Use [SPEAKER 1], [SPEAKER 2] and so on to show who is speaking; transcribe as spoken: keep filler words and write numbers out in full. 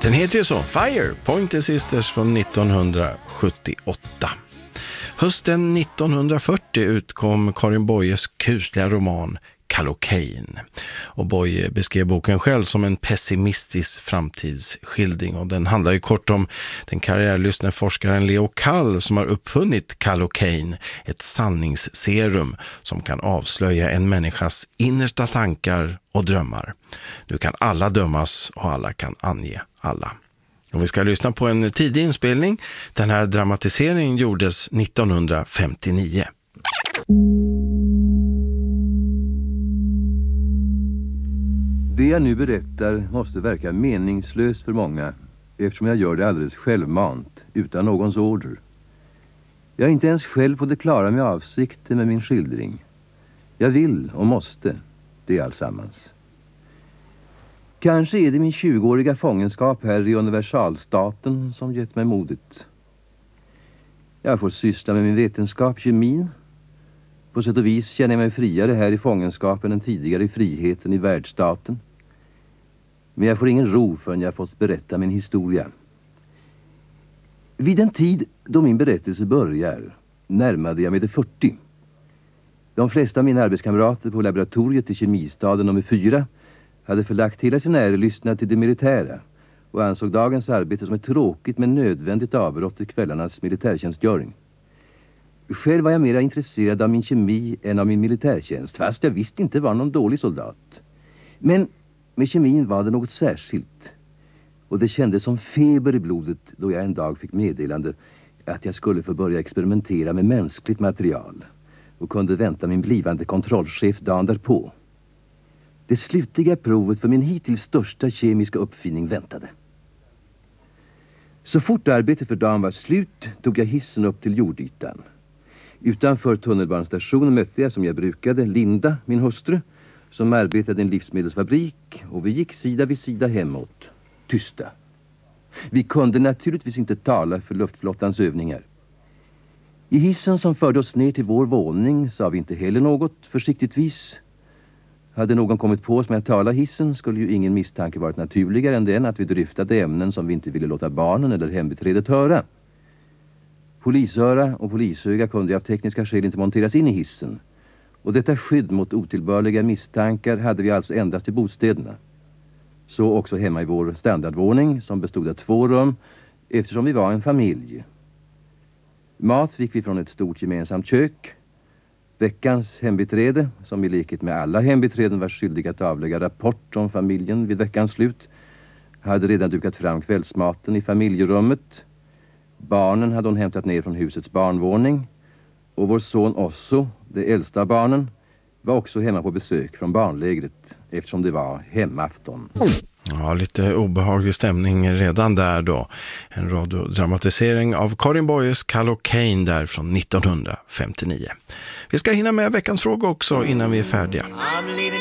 [SPEAKER 1] Den heter ju så, Fire, Pointer Sisters från nittonhundrasjuttioåtta. Hösten nittonhundrafyrtio utkom Karin Boyes kusliga roman Kallocain. Och Boye beskrev boken själv som en pessimistisk framtidsskildring, och den handlar ju kort om den karriärlystne forskaren Leo Kall som har uppfunnit Kallocain, ett sanningsserum som kan avslöja en människas innersta tankar och drömmar. Nu kan alla dömas och alla kan ange alla. Och vi ska lyssna på en tidig inspelning. Den här dramatiseringen gjordes nittonhundrafemtionio.
[SPEAKER 2] Det jag nu berättar måste verka meningslöst för många, eftersom jag gör det alldeles självmant, utan någons order. Jag är inte ens själv på det klara med avsikten med min skildring. Jag vill och måste, det är allsammans. Kanske är det min tjugoåriga fångenskap här i universalstaten som gett mig modet. Jag får syssla med min vetenskap, kemin. På sätt och vis känner jag mig friare här i fångenskapen än tidigare i friheten i världsstaten. Men jag får ingen ro förrän jag fått berätta min historia. Vid den tid då min berättelse börjar närmade jag mig det fyrtio. De flesta av mina arbetskamrater på laboratoriet i kemistaden nummer fyra hade förlagt hela sin ärelystnad till det militära och ansåg dagens arbete som ett tråkigt men nödvändigt avbrott i kvällarnas militärtjänstgöring. Själv var jag mer intresserad av min kemi än av min militärtjänst, fast jag visst inte var någon dålig soldat. Men med kemin var det något särskilt, och det kändes som feber i blodet då jag en dag fick meddelande att jag skulle få börja experimentera med mänskligt material och kunde vänta min blivande kontrollchef dagen därpå. Det slutliga provet för min hittills största kemiska uppfinning väntade. Så fort arbetet för dagen var slut tog jag hissen upp till jordytan. Utanför tunnelbanestationen mötte jag, som jag brukade, Linda, min hustru, som arbetade i en livsmedelsfabrik, och vi gick sida vid sida hemåt, tysta. Vi kunde naturligtvis inte tala för luftflottans övningar. I hissen som förde oss ner till vår våning sa vi inte heller något, försiktigtvis. Hade någon kommit på oss med att tala hissen skulle ju ingen misstanke varit naturligare än den att vi dryftade ämnen som vi inte ville låta barnen eller hembiträdet höra. Polisöra och polisöga kunde av tekniska skäl inte monteras in i hissen, och detta skydd mot otillbörliga misstankar hade vi alltså endast i bostäderna. Så också hemma i vår standardvåning som bestod av två rum, eftersom vi var en familj. Mat fick vi från ett stort gemensamt kök. Veckans hembiträde, som i likhet med alla hembiträden var skyldig att avlägga rapport om familjen vid veckans slut, hade redan dukat fram kvällsmaten i familjerummet. Barnen hade hon hämtat ner från husets barnvåning, och vår son Osso, det äldsta av barnen, var också hemma på besök från barnlägret eftersom det var hemafton.
[SPEAKER 1] Ja, lite obehaglig stämning redan där då. En radiodramatisering av Karin Boyes Kallocain där från nittonhundrafemtionio. Vi ska hinna med veckans fråga också innan vi är färdiga.